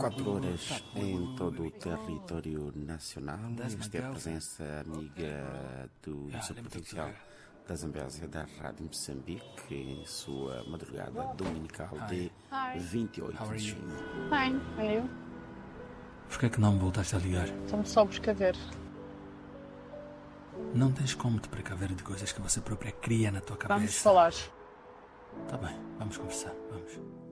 24 horas em todo o território nacional. Esta é a presença amiga do seu potencial da Zambésia da Rádio Moçambique em sua madrugada dominical de 28 de junho. Fine, and you? Porquê é que não me voltaste a ligar? Estou-me só a precaver. Não tens como te precaver de coisas que você própria cria na tua cabeça. Vamos falar. Tá bem, vamos conversar, vamos.